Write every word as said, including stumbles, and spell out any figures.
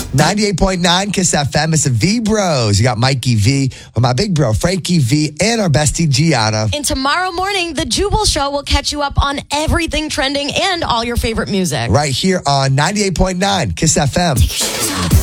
ninety-eight point nine Kiss F M. It's the V Bros. You got Mikey V with my big bro, Frankie V, and our bestie, Gianna. And tomorrow morning, the Jubal Show will catch you up on everything trending and all your favorite music. Right here on ninety-eight point nine Kiss F M.